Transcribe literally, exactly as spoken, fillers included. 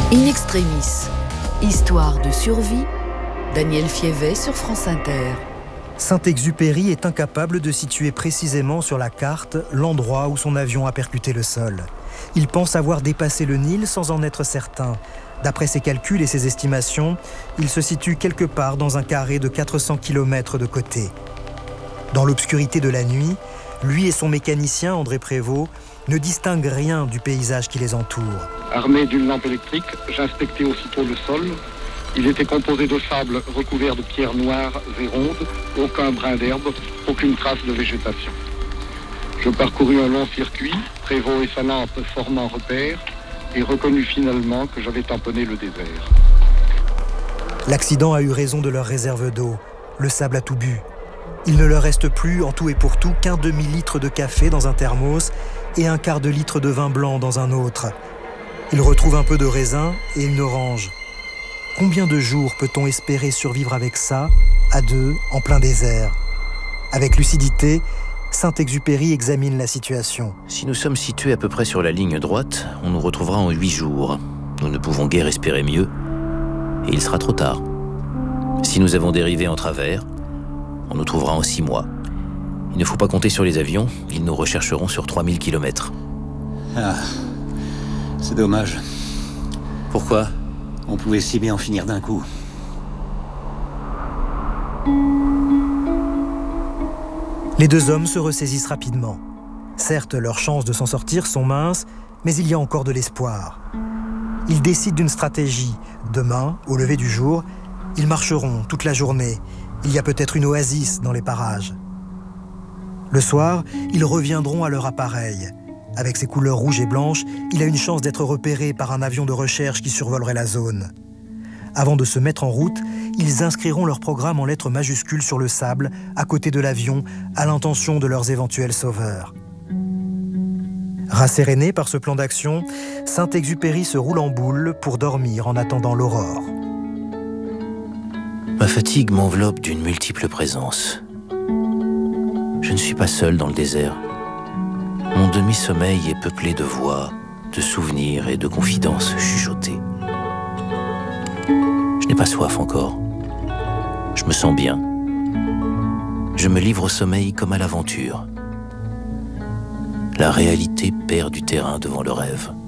In extremis, histoire de survie, Daniel Fievet sur France Inter. Saint-Exupéry est incapable de situer précisément sur la carte l'endroit où son avion a percuté le sol. Il pense avoir dépassé le Nil sans en être certain. D'après ses calculs et ses estimations, il se situe quelque part dans un carré de quatre cents kilomètres de côté. Dans l'obscurité de la nuit, lui et son mécanicien, André Prévost, ne distinguent rien du paysage qui les entoure. Armé d'une lampe électrique, j'inspectais aussitôt le sol. Il était composé de sable recouvert de pierres noires et rondes, aucun brin d'herbe, aucune trace de végétation. Je parcourus un long circuit, Prévost et sa lampe formant repère, et reconnus finalement que j'avais tamponné le désert. L'accident a eu raison de leur réserve d'eau. Le sable a tout bu. Il ne leur reste plus, en tout et pour tout, qu'un demi-litre de café dans un thermos et un quart de litre de vin blanc dans un autre. Ils retrouvent un peu de raisin et une orange. Combien de jours peut-on espérer survivre avec ça, à deux, en plein désert ? Avec lucidité, Saint-Exupéry examine la situation. Si nous sommes situés à peu près sur la ligne droite, on nous retrouvera en huit jours. Nous ne pouvons guère espérer mieux, et il sera trop tard. Si nous avons dérivé en travers, on nous trouvera en six mois. Il ne faut pas compter sur les avions, ils nous rechercheront sur trois mille kilomètres. Ah, c'est dommage. Pourquoi ? On pouvait si bien en finir d'un coup. Les deux hommes se ressaisissent rapidement. Certes, leurs chances de s'en sortir sont minces, mais il y a encore de l'espoir. Ils décident d'une stratégie. Demain, au lever du jour, ils marcheront toute la journée. Il y a peut-être une oasis dans les parages. Le soir, ils reviendront à leur appareil. Avec ses couleurs rouges et blanches, il a une chance d'être repéré par un avion de recherche qui survolerait la zone. Avant de se mettre en route, ils inscriront leur programme en lettres majuscules sur le sable, à côté de l'avion, à l'intention de leurs éventuels sauveurs. Rasséréné par ce plan d'action, Saint-Exupéry se roule en boule pour dormir en attendant l'aurore. Ma fatigue m'enveloppe d'une multiple présence. Je ne suis pas seul dans le désert. Mon demi-sommeil est peuplé de voix, de souvenirs et de confidences chuchotées. Je n'ai pas soif encore. Je me sens bien. Je me livre au sommeil comme à l'aventure. La réalité perd du terrain devant le rêve.